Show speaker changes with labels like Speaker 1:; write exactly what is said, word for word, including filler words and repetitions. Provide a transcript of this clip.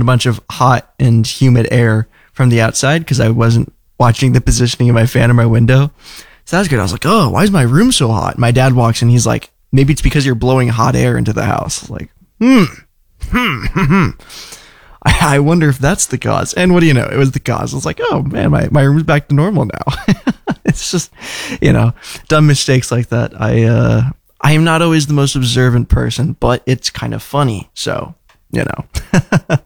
Speaker 1: a bunch of hot and humid air from the outside because I wasn't watching the positioning of my fan in my window. So that was good. I was like, oh, why is my room so hot? My dad walks in. He's like, maybe it's because you're blowing hot air into the house. I was like, hmm, hmm, hmm, hmm. I, I wonder if that's the cause. And what do you know? It was the cause. I was like, oh man, my, my room's back to normal now. It's just, you know, dumb mistakes like that. I, uh, I am not always the most observant person, but it's kind of funny. So, you know.